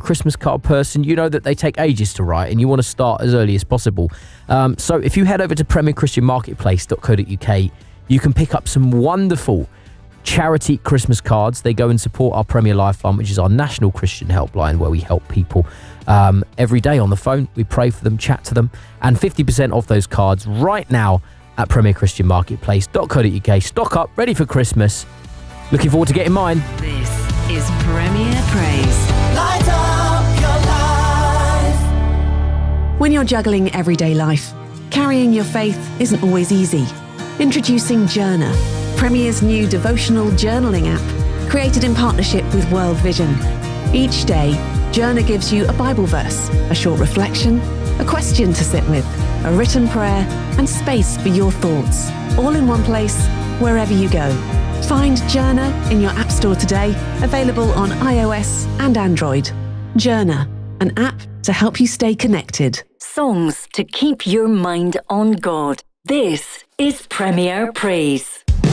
Christmas card person, you know that they take ages to write and you want to start as early as possible. So if you head over to premierchristianmarketplace.co.uk, you can pick up some wonderful charity Christmas cards. They go and support our Premier Lifeline, which is our national Christian helpline, where we help people every day on the phone. We pray for them, chat to them, and 50% off those cards right now at premierchristianmarketplace.co.uk. Stock up, ready for Christmas. Looking forward to getting mine. This is Premier Praise. Light up your life. When you're juggling everyday life, carrying your faith isn't always easy. Introducing Journer, Premier's new devotional journaling app, created in partnership with World Vision. Each day, Journer gives you a Bible verse, a short reflection, a question to sit with, a written prayer, and space for your thoughts, all in one place, wherever you go. Find Journer in your App Store today, available on iOS and Android. Journer, an app to help you stay connected. Songs to keep your mind on God. This is Premier Praise.